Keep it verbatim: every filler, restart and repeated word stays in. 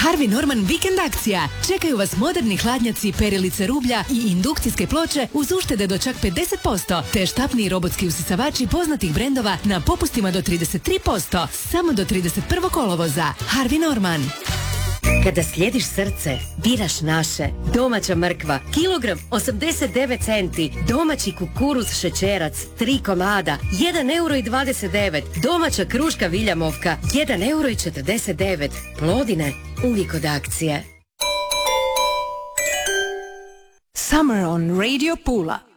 Harvey Norman vikend akcija. Čekaju vas moderni hladnjaci, perilice rublja i indukcijske ploče uz uštede do čak pedeset posto, te štapni i robotski usisavači poznatih brendova na popustima do trideset tri posto. Samo do trideset prvog kolovoza. Harvey Norman. Kada slijediš srce, biraš naše. Domaća mrkva, kilogram osamdeset devet centi. Domaći kukuruz šećerac, tri komada, jedan euro i dvadeset devet. Domaća kruška Viljamovka, jedan euro i četrdeset devet. Plodine, uvijek od akcije. Summer on Radio Pula.